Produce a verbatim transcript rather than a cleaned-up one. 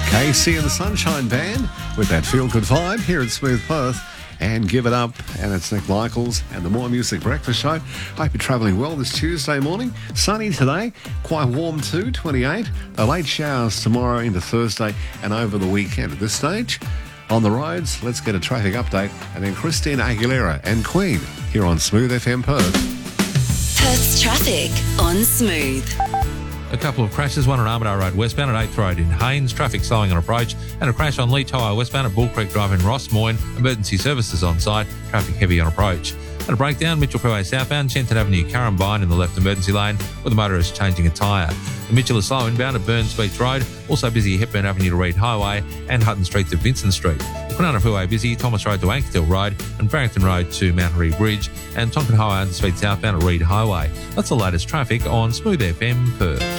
Casey and the Sunshine Band with that feel-good vibe here at Smooth Perth. And Give It Up, and it's Nick Michaels and the More Music Breakfast Show. Hope you're travelling well this Tuesday morning. Sunny today, quite warm too, twenty-eight. A late showers tomorrow into Thursday and over the weekend. At this stage, on the roads, let's get a traffic update. And then Christina Aguilera and Queen here on Smooth F M Perth. Perth's traffic on Smooth. A couple of crashes, one on Armadale Road westbound at eighth Road in Haynes, traffic slowing on approach, and a crash on Leach Highway westbound at Bull Creek Drive in Ross Moyne, emergency services on site, traffic heavy on approach. And a breakdown, Mitchell Freeway southbound, Shenton Avenue, Currumbine in the left emergency lane, with the motorist changing a tyre. The Mitchell is slow inbound at Burns Beach Road, also busy Hepburn Avenue to Reed Highway, and Hutton Street to Vincent Street. Kwinana Freeway busy, Thomas Road to Ankertil Road, and Barrington Road to Mount Harry Bridge, and Tonkin Highway under speed southbound at Reed Highway. That's the latest traffic on Smooth F M Perth.